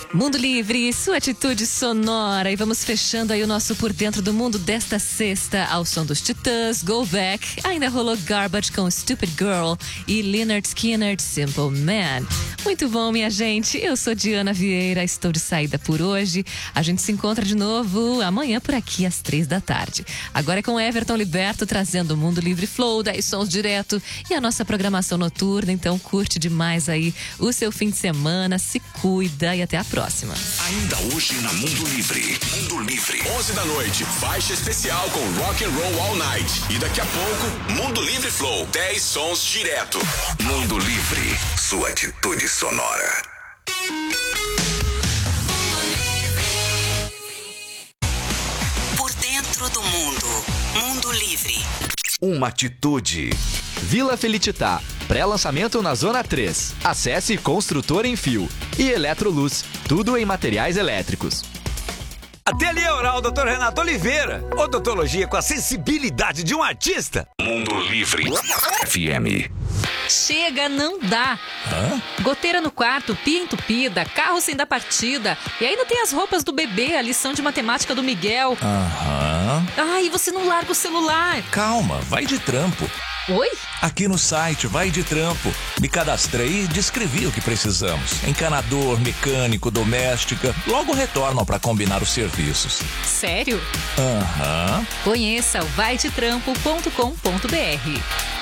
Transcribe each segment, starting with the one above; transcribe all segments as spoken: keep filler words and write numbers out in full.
Mundo Livre, sua atitude sonora. E vamos fechando aí o nosso Por Dentro do Mundo desta sexta ao som dos Titãs, Go Back. Ainda rolou Garbage com Stupid Girl e Lynyrd Skynyrd, Simple Man. Muito bom, minha gente. Eu sou Diana Vieira, estou de saída por hoje. A gente se encontra de novo amanhã por aqui às três da tarde. Agora é com Everton Liberto trazendo o Mundo Livre Flow, dez sons direto e a nossa programação noturna. Então curte demais aí o seu fim de semana, se cuida e até a próxima. Ainda hoje na Mundo Livre. Mundo Livre. onze da noite, faixa especial com Rock and Roll All Night. E daqui a pouco, Mundo Livre Flow, dez sons direto. Mundo Livre, sua atitude sonora. Por dentro do mundo. Mundo Livre. Uma atitude. Vila Felicità, pré-lançamento na Zona três. Acesse Construtor em Fio e Eletroluz, tudo em materiais elétricos. Ateliê Oral doutor Renato Oliveira. Odontologia com a sensibilidade de um artista. Mundo Livre F M. Chega, não dá. Hã? Goteira no quarto, pia entupida, carro sem dar partida. E ainda tem as roupas do bebê, a lição de matemática do Miguel. Aham. Ai, você não larga o celular. Calma, vai de trampo. Oi? Aqui no site Vai de Trampo. Me cadastrei e descrevi o que precisamos. Encanador, mecânico, doméstica. Logo retornam para combinar os serviços. Sério? Aham. Conheça o vai de trampo ponto com ponto b r.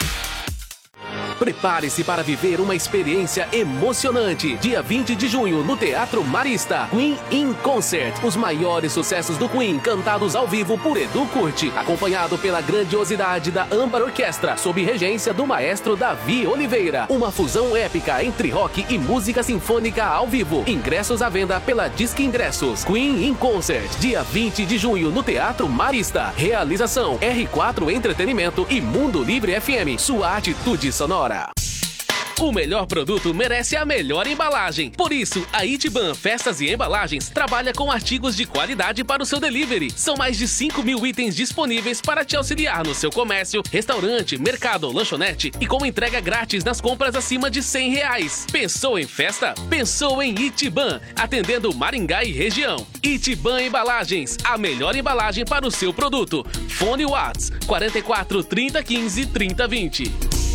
Prepare-se para viver uma experiência emocionante. Dia vinte de junho, no Teatro Marista. Queen in Concert. Os maiores sucessos do Queen, cantados ao vivo por Edu Curti. Acompanhado pela grandiosidade da Âmbar Orquestra, sob regência do maestro Davi Oliveira. Uma fusão épica entre rock e música sinfônica ao vivo. Ingressos à venda pela Disque Ingressos. Queen in Concert. Dia vinte de junho, no Teatro Marista. Realização R quatro Entretenimento e Mundo Livre F M. Sua atitude sonora. O melhor produto merece a melhor embalagem. Por isso, a Itiban Festas e Embalagens trabalha com artigos de qualidade para o seu delivery. São mais de cinco mil itens disponíveis para te auxiliar no seu comércio, restaurante, mercado, lanchonete e com entrega grátis nas compras acima de cem reais. Pensou em festa? Pensou em Itiban, atendendo Maringá e região. Itiban Embalagens, a melhor embalagem para o seu produto. Fone Whats quarenta e quatro, trinta, quinze, trinta, vinte.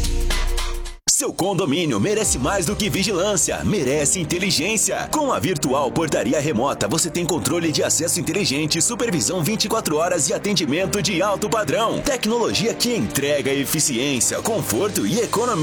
Seu condomínio merece mais do que vigilância, merece inteligência. Com a Virtual Portaria Remota, você tem controle de acesso inteligente, supervisão vinte e quatro horas e atendimento de alto padrão. Tecnologia que entrega eficiência, conforto e economia.